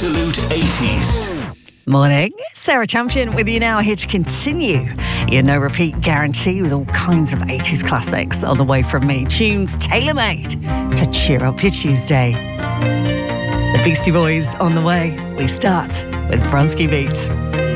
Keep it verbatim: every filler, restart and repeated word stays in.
Absolute eighties. Morning, Sarah Champion with you now, here to continue your no repeat guarantee with all kinds of eighties classics all the way from me. Tunes tailor-made to cheer up your Tuesday. The Beastie Boys on the way. We start with Bronski Beat.